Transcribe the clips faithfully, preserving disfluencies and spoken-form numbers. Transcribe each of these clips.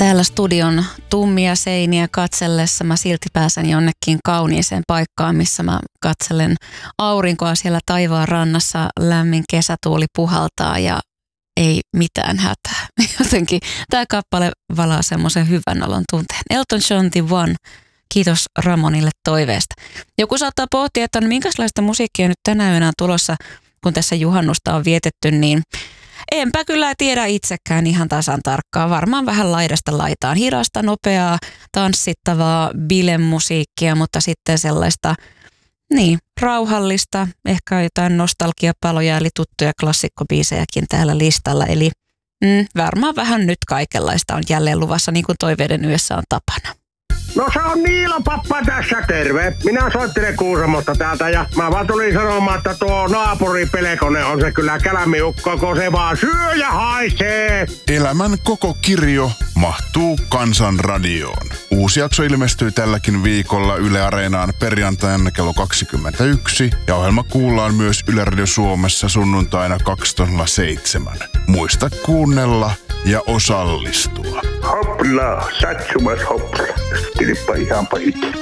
Täällä studion tummia seiniä katsellessa mä silti pääsen jonnekin kauniiseen paikkaan, missä mä katselen aurinkoa siellä taivaan rannassa, lämmin kesätuuli puhaltaa ja ei mitään hätää. Jotenkin tämä kappale valaa semmoisen hyvän olon tunteen. Elton John The One. Kiitos Ramonille toiveesta. Joku saattaa pohtia, että no minkälaista musiikkia nyt tänä yönä on tulossa, kun tässä juhannusta on vietetty, niin enpä kyllä tiedä itsekään ihan tasan tarkkaan. Varmaan vähän laidasta laitaan. Hidasta, nopeaa, tanssittavaa bilemusiikkia, mutta sitten sellaista niin, rauhallista, ehkä jotain nostalgiapaloja eli tuttuja klassikkobiisejäkin täällä listalla. Eli mm, varmaan vähän nyt kaikenlaista on jälleen luvassa, niin kuin Toiveiden yössä on tapana. No se on Niilo Pappa tässä, terve. Minä soittelen Kuusamosta täältä ja mä vaan tulin sanomaan, että tuo naapuri Pelkonen on se kyllä kälämiukko, kun se vaan syö ja haisee. Elämän koko kirjo mahtuu Kansan radioon. Uusi jakso ilmestyy tälläkin viikolla Yle Areenaan perjantaina kello kaksikymmentäyksi ja ohjelma kuullaan myös Yle Radio Suomessa sunnuntaina kaksitoista nolla seitsemän. Muista kuunnella ja osallistua. Hopla, satsumas hopla. Tilippa ihan pahit.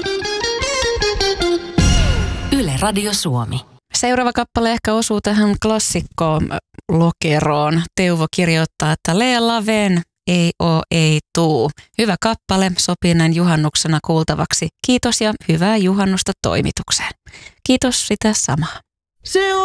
Yle Radio Suomi. Seuraava kappale ehkä osuu tähän klassikkoon lokeroon. Teuvo kirjoittaa, että Lea Laven ei oo, ei tuu. Hyvä kappale, sopii näin juhannuksena kuultavaksi. Kiitos ja hyvää juhannusta toimitukseen. Kiitos sitä samaa. Se on